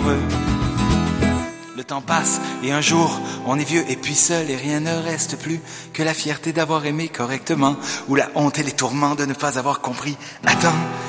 heureux. Le temps passe et un jour on est vieux et puis seul et rien ne reste plus que la fierté d'avoir aimé correctement ou la honte et les tourments de ne pas avoir compris. Attends,